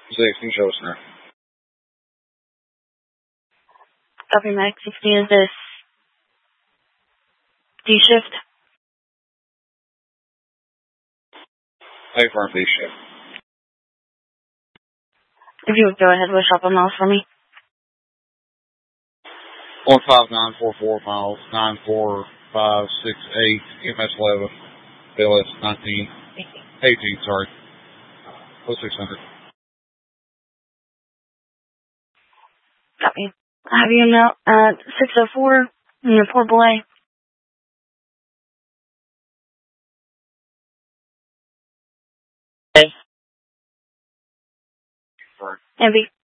16 show center. Copy, Mac 16. Is this D shift? Affirm D shift. If you would go ahead with shop miles for me. 15944 miles, 94568, MS 11, BLS 18, sorry. 0600. Copy. I have you now at 604 in the Port Belay. Sorry. Envy.